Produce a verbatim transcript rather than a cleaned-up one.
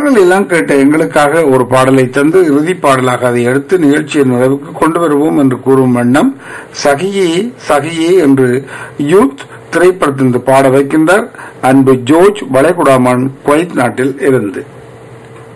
பாடல்கள் எல்லாம் கேட்ட எங்களுக்காக ஒரு பாடலை தந்து இறுதி பாடலாக அதை எடுத்து நிகழ்ச்சியின் நிறைவுக்கு கொண்டு வருவோம் என்று கூறும் வண்ணம் சகியே சகியே என்று யூத் திரைப்படத்திலிருந்து பாட வைக்கின்றார் அன்பு ஜோர்ஜ் வளைகுடாமான் குவைத் நாட்டில் இருந்து.